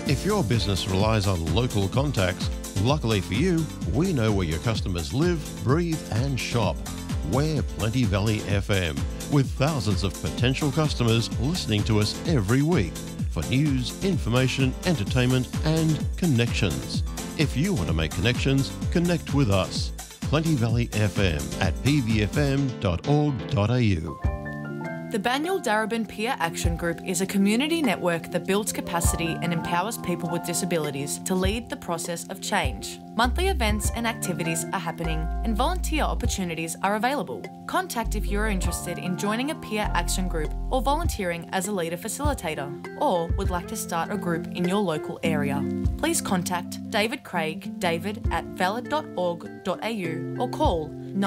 If your business relies on local contacts, luckily for you, we know where your customers live, breathe and shop. We're Plenty Valley FM, with thousands of potential customers listening to us every week for news, information, entertainment and connections. If you want to make connections, connect with us. Plenty Valley FM at pvfm.org.au. The Banyul Darebin Peer Action Group is a community network that builds capacity and empowers people with disabilities to lead the process of change. Monthly events and activities are happening and volunteer opportunities are available. Contact if you're interested in joining a peer action group or volunteering as a leader facilitator, or would like to start a group in your local area. Please contact David Craig, david@valid.org.au or call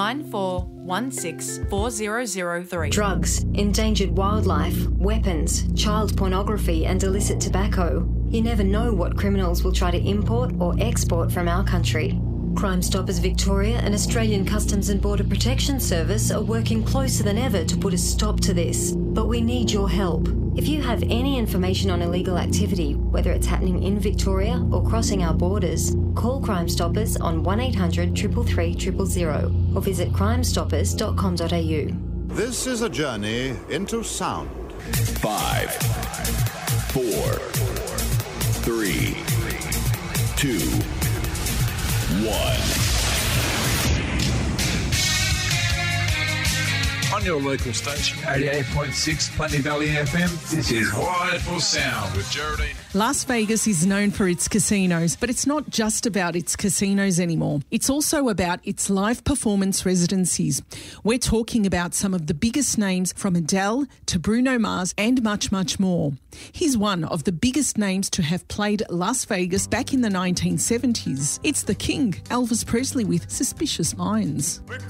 94164003. Drugs, endangered wildlife, weapons, child pornography and illicit tobacco. You never know what criminals will try to import or export from our country. Crime Stoppers Victoria and Australian Customs and Border Protection Service are working closer than ever to put a stop to this. But we need your help. If you have any information on illegal activity, whether it's happening in Victoria or crossing our borders, call Crime Stoppers on 1800 333 000 or visit crimestoppers.com.au. This is a journey into sound. 5, 4, 3, 2, 1. On your local station, 88.6 Plenty Valley FM, this is Wired for Sound with Geraldine. Las Vegas is known for its casinos, but it's not just about its casinos anymore. It's also about its live performance residencies. We're talking about some of the biggest names from Adele to Bruno Mars and much, much more. He's one of the biggest names to have played Las Vegas back in the 1970s. It's the King, Elvis Presley with Suspicious Minds.